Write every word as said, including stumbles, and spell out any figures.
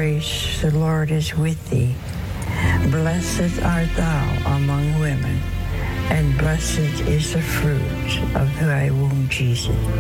grace, the Lord is with thee. Blessed art thou among women, and blessed is the fruit of thy womb, Jesus.